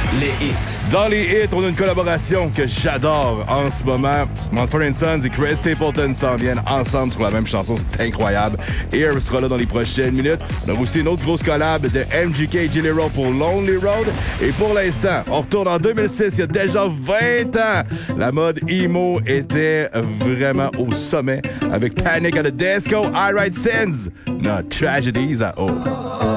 Les hits. Dans les hits, on a une collaboration que j'adore en ce moment. Mumford & Sons et Chris Stapleton s'en viennent ensemble sur la même chanson. C'est incroyable. Air sera là dans les prochaines minutes. On a aussi une autre grosse collab de MGK et J. Rowe pour Lonely Road. Et pour l'instant, on retourne en 2006, il y a déjà 20 ans. La mode emo était vraiment au sommet avec Panic at the Disco, I Write Sins, Not Tragedies at All.